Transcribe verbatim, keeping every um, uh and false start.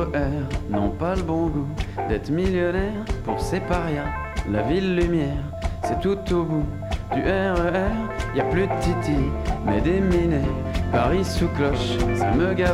R n'ont pas le bon goût d'être millionnaire pour ces parias. La ville lumière, c'est tout au bout du R E R. Y a plus de titi, mais des minets. Paris sous cloche, ça me gave.